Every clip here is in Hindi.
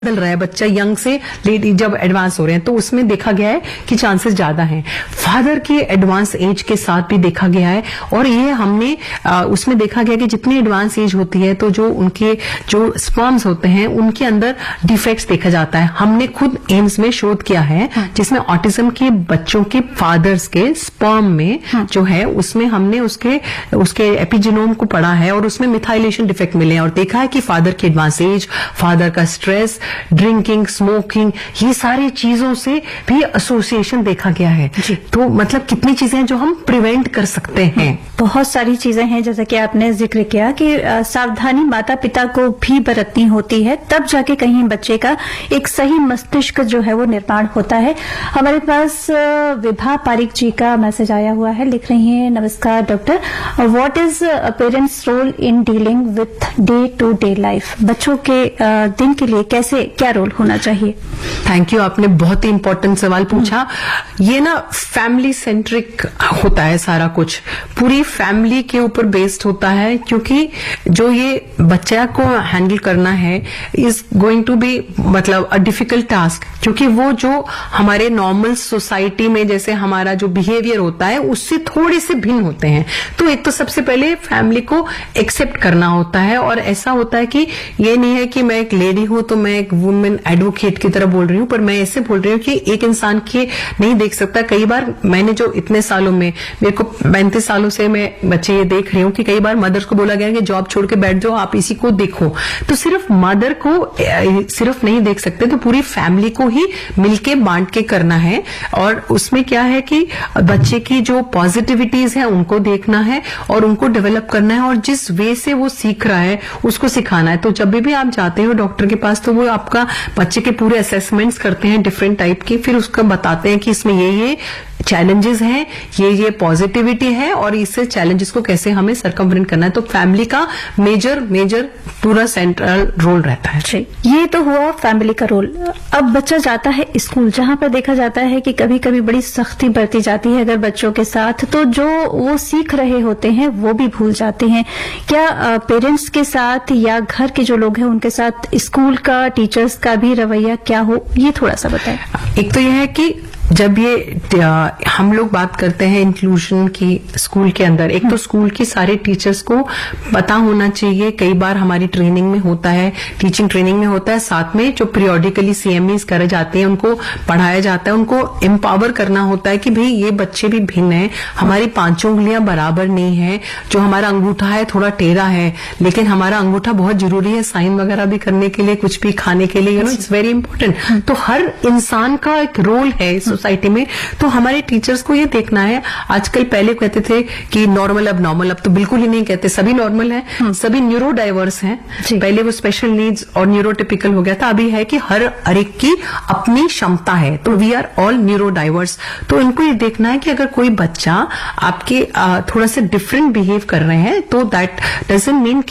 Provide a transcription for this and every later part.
बदल रहा है, बच्चा यंग से लेट जब एडवांस हो रहे हैं तो उसमें देखा गया है कि चांसेस ज्यादा हैं। फादर के एडवांस एज के साथ भी देखा गया है और ये हमने उसमें देखा गया कि जितनी एडवांस एज होती है तो जो उनके जो स्पर्म्स होते हैं उनके अंदर डिफेक्ट्स देखा जाता है। हमने खुद एम्स में शोध किया है जिसमें ऑटिज्म के बच्चों के फादर्स के स्पर्म में जो है उसमें हमने उसके एपिजीनोम को पढ़ा है और उसमें मिथाइलेशन डिफेक्ट मिले हैं और देखा है कि फादर की एडवांस एज, फादर का स्ट्रेस, ड्रिंकिंग, स्मोकिंग, ये सारी चीजों से भी एसोसिएशन देखा गया है। तो मतलब कितनी चीजें हैं जो हम प्रिवेंट कर सकते हैं। बहुत सारी चीजें हैं, जैसा कि आपने जिक्र किया कि सावधानी माता पिता को भी बरतनी होती है, तब जाके कहीं बच्चे का एक सही मस्तिष्क जो है वो निर्माण होता है। हमारे पास विभा पारिक जी का मैसेज आया हुआ है, लिख रही हैं, नमस्कार doctor, what is parents role in dealing with day to day life? बच्चों के दिन के लिए कैसे क्या रोल होना चाहिए? थैंक यू, आपने बहुत ही इंपॉर्टेंट सवाल पूछा। ये ना फैमिली सेंट्रिक होता है सारा कुछ, पूरी फैमिली के ऊपर बेस्ड होता है, क्योंकि जो ये बच्चा को हैंडल करना है इज गोइंग टू बी मतलब अ डिफिकल्ट टास्क, क्योंकि वो जो हमारे नॉर्मल सोसाइटी में जैसे हमारा जो बिहेवियर होता है उससे थोड़े से भिन्न होते हैं। तो एक तो सबसे पहले फैमिली को एक्सेप्ट करना होता है और ऐसा होता है कि ये नहीं है कि मैं एक लेडी हूं तो मैं एक वुमेन एडवोकेट की तरह बोल रही हूं, पर मैं ऐसे बोल रही हूं कि एक इंसान के नहीं देख सकता। कई बार मैंने जो इतने सालों में, मेरे को 35 सालों से मैं बच्चे ये देख रही हूं कि कई बार मदर्स को बोला गया कि जॉब छोड़ के बैठ जाओ, आप इसी को देखो। तो सिर्फ मदर को सिर्फ नहीं देख सकते, तो पूरी फैमिली को ही मिलके बांट के करना है। और उसमें क्या है कि बच्चे की जो पॉजिटिविटीज है उनको देखना है और उनको डेवलप करना है और जिस वे से वो सीख रहा है उसको सिखाना है। तो जब भी आप जाते हो डॉक्टर के पास तो वो आपका बच्चे के पूरे असेसमेंट्स करते हैं डिफरेंट टाइप की, फिर उसका बताते हैं कि इसमें ये चैलेंजेस हैं, ये पॉजिटिविटी है और इससे चैलेंजेस को कैसे हमें सरकमवेंट करना है। तो फैमिली का मेजर पूरा सेंट्रल रोल रहता है। ये तो हुआ फैमिली का रोल। अब बच्चा जाता है स्कूल, जहां पर देखा जाता है कि कभी कभी बड़ी सख्ती बरती जाती है अगर बच्चों के साथ, तो जो वो सीख रहे होते हैं वो भी भूल जाते हैं। क्या पेरेंट्स के साथ या घर के जो लोग हैं उनके साथ स्कूल का, टीचर्स का भी रवैया क्या हो, ये थोड़ा सा बताएं। एक तो यह है कि जब ये हम लोग बात करते हैं इंक्लूजन की स्कूल के अंदर, एक तो स्कूल की सारे टीचर्स को पता होना चाहिए। कई बार हमारी ट्रेनिंग में होता है, टीचिंग ट्रेनिंग में होता है, साथ में जो पीरियोडिकली CMEs करे जाते हैं उनको पढ़ाया जाता है, उनको एम्पावर करना होता है कि भाई ये बच्चे भी भिन्न है, हमारी 5 उंगलियां बराबर नहीं है, जो हमारा अंगूठा है थोड़ा टेढ़ा है, लेकिन हमारा अंगूठा बहुत जरूरी है साइन वगैरह भी करने के लिए, कुछ भी खाने के लिए, इट्स वेरी इंपॉर्टेंट। तो हर इंसान का एक रोल है सोसाइटी में, तो हमारे टीचर्स को ये देखना है। आजकल पहले कहते थे कि नॉर्मल, अब नॉर्मल, अब तो बिल्कुल ही नहीं कहते, सभी नॉर्मल हैं, सभी न्यूरो डाइवर्स हैं। पहले वो स्पेशल नीड्स और न्यूरोटिपिकल हो गया था, अभी है कि हर एक की अपनी क्षमता है, तो we are all neuro diverse. तो इनको ये देखना है कि अगर कोई बच्चा आपके थोड़ा सा डिफरेंट बिहेव कर रहे हैं तो दैट डजंट मीन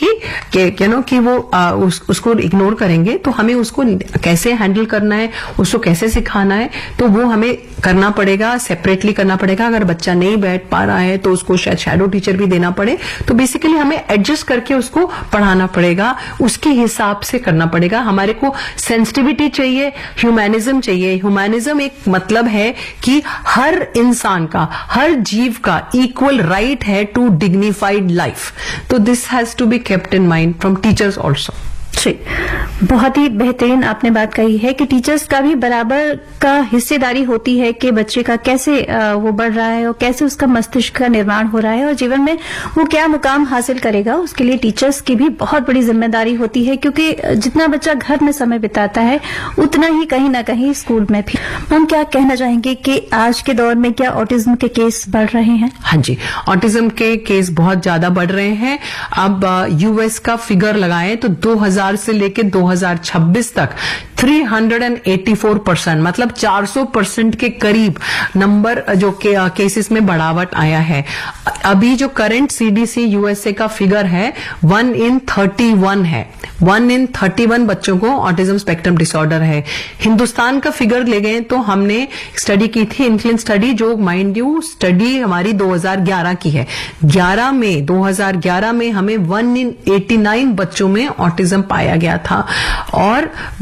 कि वो उसको इग्नोर करेंगे। तो हमें उसको कैसे हैंडल करना है, उसको कैसे सिखाना है, तो वो हमें करना पड़ेगा, सेपरेटली करना पड़ेगा। अगर बच्चा नहीं बैठ पा रहा है तो उसको शायद शैडो टीचर भी देना पड़े, तो बेसिकली हमें एडजस्ट करके उसको पढ़ाना पड़ेगा, उसके हिसाब से करना पड़ेगा। हमारे को सेंसिटिविटी चाहिए, ह्यूमैनिज्म चाहिए। ह्यूमैनिज्म एक मतलब है कि हर इंसान का, हर जीव का इक्वल राइट है टू डिग्निफाइड लाइफ। तो this has to be kept in mind from teachers also. बहुत ही बेहतरीन आपने बात कही है कि टीचर्स का भी बराबर का हिस्सेदारी होती है कि बच्चे का कैसे वो बढ़ रहा है और कैसे उसका मस्तिष्क का निर्माण हो रहा है और जीवन में वो क्या मुकाम हासिल करेगा, उसके लिए टीचर्स की भी बहुत बड़ी जिम्मेदारी होती है, क्योंकि जितना बच्चा घर में समय बिताता है उतना ही कहीं ना कहीं स्कूल में भी। हम क्या कहना चाहेंगे कि आज के दौर में क्या ऑटिज्म के केस बढ़ रहे हैं? हाँ जी, ऑटिज्म के केस बहुत ज्यादा बढ़ रहे हैं। अब US का फिगर लगाएं तो 2000 से लेके 2026 तक 384%, मतलब 400% के करीब नंबर जो केसेस में बढ़ावट आया है। अभी जो करंट CDC USA का फिगर है 1 in 31 है। 1 in 31 बच्चों को ऑटिज्म स्पेक्ट्रम डिसऑर्डर है। हिंदुस्तान का फिगर ले गए तो हमने स्टडी की थी, इंक्लिन स्टडी, जो माइंड यू स्टडी हमारी 2011 की है। 2011 में हमें 1 in 89 बच्चों में ऑटिज्म पाया गया था और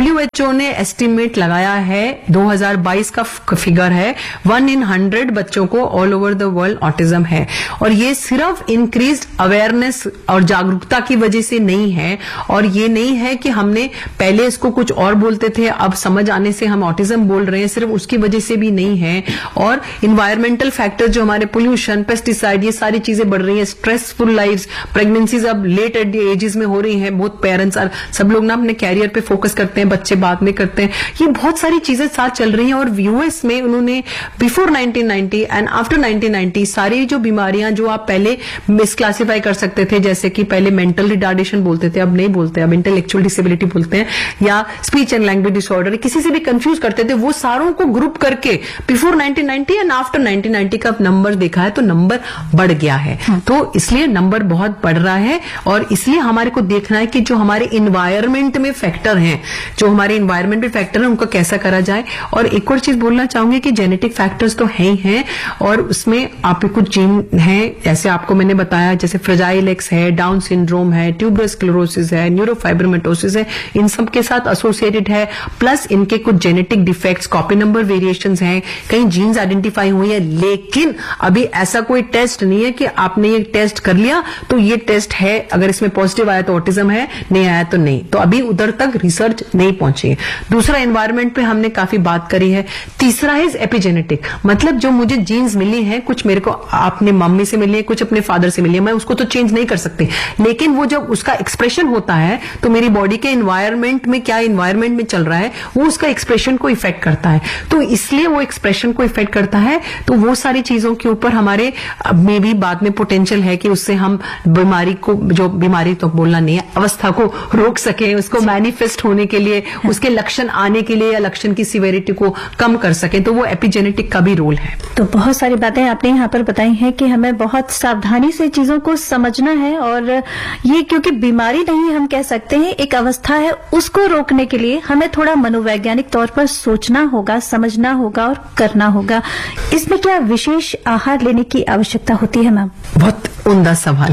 WHO ने एस्टिमेट लगाया है, 2022 का फिगर है, 1 in 100 बच्चों को all over the world autism है। और ये सिर्फ इंक्रीज्ड अवेयरनेस और जागरूकता की वजह से नहीं है, और ये नहीं है कि हमने पहले इसको कुछ और बोलते थे, अब समझ आने से हम ऑटिज्म बोल रहे हैं, सिर्फ उसकी वजह से भी नहीं है। और इन्वायरमेंटल फैक्टर जो हमारे पोल्यूशन, पेस्टिसाइड, ये सारी चीजें बढ़ रही हैं, स्ट्रेसफुल लाइफ्स, प्रेगनेंसीज अब लेट एजेस में हो रही हैं, बहुत पेरेंट्स और सब लोग ना अपने कैरियर पे फोकस करते हैं, बच्चे बाद में करते हैं, ये बहुत सारी चीजें साथ चल रही हैं। और यूएस में उन्होंने बिफोर 1990 एंड आफ्टर 1990 सारी जो बीमारियां जो आप पहले मिसक्लासिफाई कर सकते थे, जैसे कि पहले मेंटल रिटार्डेशन बोलते थे, अब नहीं बोलते, अब इंटेलेक्चुअल डिसेबिलिटी बोलते हैं, या स्पीच एंड लैंग्वेज डिसऑर्डर, किसी से भी कंफ्यूज करते थे, वो सारों को ग्रुप करके बिफोर 1990 एंड आफ्टर 1990 का नंबर देखा है तो नंबर बढ़ गया है। तो इसलिए नंबर बहुत बढ़ रहा है, और इसलिए हमारे को देखना है कि जो हमारे इन्वायरमेंट में फैक्टर हैं, जो हमारे इन्वायरमेंट में फैक्टर है, उनको कैसा करा जाए। और एक और चीज बोलना चाहूंगी कि जेनेटिक फैक्टर्स तो है ही हैं, और उसमें आप कुछ जीन हैं, जैसे आपको मैंने बताया, जैसे फ्रेजाइल एक्स है, डाउन सिंड्रोम है, ट्यूबरस स्क्लेरोसिस है, न्यूरोफाइब्रोमेटोसिस है, इन सब के साथ एसोसिएटेड है, प्लस इनके कुछ genetic defects, copy number variations हैं, कई जीन्स आइडेंटिफाई हुई है। लेकिन अभी ऐसा कोई टेस्ट नहीं है कि आपने ये टेस्ट कर लिया तो ये टेस्ट है, अगर इसमें पॉजिटिव आया तो ऑटिज्म है, नहीं आया तो नहीं। तो अभी उधर तक रिसर्च नहीं पहुंची है। दूसरा, एनवायरमेंट पे हमने काफी बात करी है। तीसरा है एपिजेनेटिक, मतलब जो मुझे जीन्स मिली है, कुछ मेरे को अपने मम्मी से मिली है, कुछ अपने फादर से मिली है, मैं उसको तो चेंज नहीं कर सकती, लेकिन वो जब उसका एक्सप्रेशन होता है तो मेरी बॉडी के एनवायरमेंट में, क्या एनवायरमेंट में चल रहा है, वो उसका एक्सप्रेशन को इफेक्ट करता है। तो इसलिए वो एक्सप्रेशन को इफेक्ट करता है, तो वो सारी चीजों के ऊपर हमारे में भी बाद में पोटेंशियल है कि उससे हम बीमारी को, जो बीमारी तो बोलना नहीं है, अवस्था को रोक सके, उसको मैनिफेस्ट होने के लिए, उसके लक्षण आने के लिए, या लक्षण की सिवेरिटी को कम कर सके। तो वो एपिजेनेटिक का भी रोल है। तो बहुत सारी बातें आपने यहाँ पर बताई हैं कि हमें बहुत सावधानी से चीजों को समझना है, और ये क्योंकि बीमारी नहीं हम कह सकते हैं, एक अवस्था है, उसको रोकने के लिए हमें थोड़ा मनोवैज्ञानिक तौर पर सोचना होगा, समझना होगा और करना होगा। इसमें क्या विशेष आहार लेने की आवश्यकता होती है मैम? बहुत उम्दा सवाल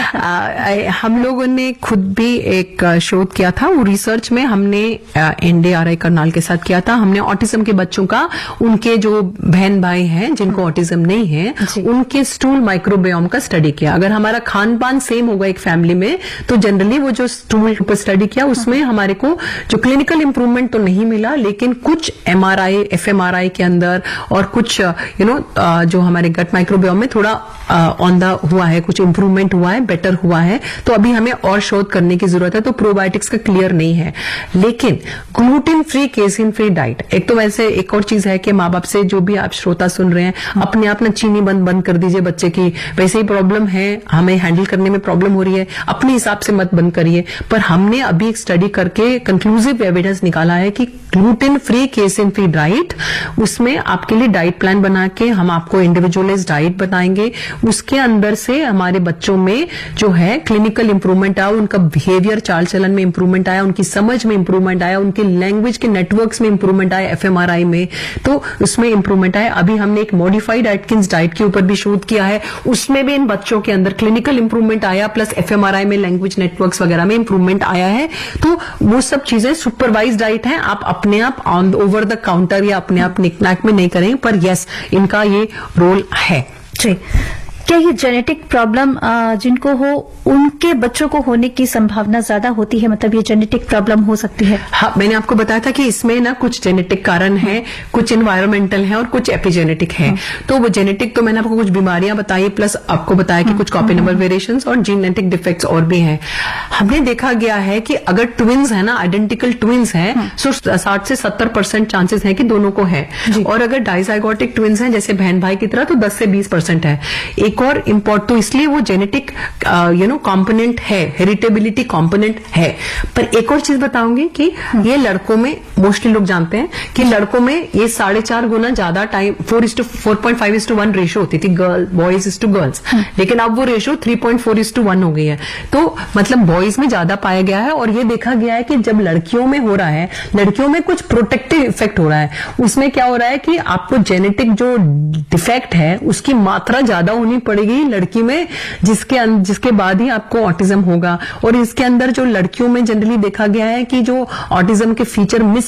है। हम लोगों ने खुद भी एक शोध किया था, वो रिसर्च में हमने NDRI करनाल के साथ किया था। हमने ऑटिज्म के बच्चों का, उनके जो बहन भाई हैं जिनको ऑटिज्म नहीं है, उनके स्टूल माइक्रोबायोम का स्टडी किया। अगर हमारा खान पान सेम होगा एक फैमिली में, तो जनरली वो जो स्टूल पर स्टडी किया उसमें हमारे को जो क्लिनिकल इंप्रूवमेंट तो नहीं मिला, लेकिन कुछ MRI FMRI के अंदर और कुछ जो हमारे गट माइक्रोबायोम में थोड़ा ऑन द हुआ है, कुछ इंप्रूवमेंट हुआ है, बेटर हुआ है। तो अभी हमें और शोध करने की जरूरत है। तो प्रोबायोटिक्स का क्लियर नहीं है, लेकिन gluten free, casein free diet, एक तो वैसे एक और चीज है कि माँ बाप से, जो भी आप श्रोता सुन रहे हैं, अपने आप ना चीनी बंद कर दीजिए बच्चे की। वैसे ही प्रॉब्लम है, हमें हैंडल करने में प्रॉब्लम हो रही है, अपने हिसाब से मत बंद करिए। पर हमने अभी एक स्टडी करके कंक्लूसिव एविडेंस निकाला है कि gluten free, casein free diet, उसमें आपके लिए डाइट प्लान बना के हम आपको इंडिविजुअलाइज डाइट बताएंगे। उसके अंदर से हमारे बच्चों में जो है क्लिनिकल इंप्रूवमेंट आया, उनका बिहेवियर, चाल चलन में इंप्रूवमेंट आया, उनकी समझ में इंप्रूवमेंट आया, उनके लैंग्वेज के नेटवर्क्स में इंप्रूवमेंट आया, FMRI में, तो उसमें इंप्रूवमेंट आया। अभी हमने एक मॉडिफाइड एटकिंस डाइट के ऊपर भी शोध किया है, उसमें भी इन बच्चों के अंदर क्लिनिकल इंप्रूवमेंट आया, प्लस FMRI में, लैंग्वेज नेटवर्क्स वगैरह में इंप्रूवमेंट आया है। तो वो सब चीजें सुपरवाइज डाइट है, आप अपने आप ऑन ओवर द काउंटर या अपने आप निकनाक में नहीं करेंगे, पर यस, इनका ये रोल है। जी, क्या ये जेनेटिक प्रॉब्लम जिनको हो, उनके बच्चों को होने की संभावना ज्यादा होती है? मतलब ये जेनेटिक प्रॉब्लम हो सकती है? हाँ, मैंने आपको बताया था कि इसमें ना कुछ जेनेटिक कारण है, कुछ एनवायरमेंटल है और कुछ एपिजेनेटिक है। तो वो जेनेटिक तो मैंने आपको कुछ बीमारियां बताई, प्लस आपको बताया कि कुछ कॉपी नंबर वेरिएशंस और जीनेटिक डिफेक्ट्स और भी हैं। हमने देखा गया है कि अगर ट्विन्स है ना, आइडेंटिकल ट्विन्स हैं, तो 60 से 70% चांसेस है कि दोनों को है। और अगर डाइजाइगोटिक ट्विन्स हैं, जैसे बहन भाई की तरह, तो 10 से 20% है। एक और इंपॉर्ट, तो इसलिए वो जेनेटिक कंपोनेंट है, हेरिटेबिलिटी कंपोनेंट है। पर एक और चीज बताऊंगी कि ये लड़कों में, मोस्टली लोग जानते हैं कि लड़कों में ये 4.5 गुना ज्यादा टाइम 4:4.5:1 रेशो होती थी, बॉयज टू गर्ल्स, लेकिन अब वो रेशो 3.4:1 हो गई है। तो मतलब बॉयज में ज्यादा पाया गया है। और ये देखा गया है कि जब लड़कियों में हो रहा है, लड़कियों में कुछ प्रोटेक्टिव इफेक्ट हो रहा है। उसमें क्या हो रहा है कि आपको जेनेटिक जो डिफेक्ट है उसकी मात्रा ज्यादा होनी पड़ेगी लड़की में, जिसके बाद ही आपको ऑटिज्म होगा। और इसके अंदर जो लड़कियों में जनरली देखा गया है कि जो ऑटिज्म के फीचर मिस